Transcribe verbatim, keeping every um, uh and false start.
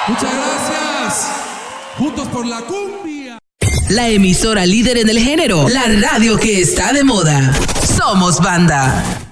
Muchas gracias. Juntos por la cumbia. La emisora líder en el género, la radio que está de moda. Somos Banda.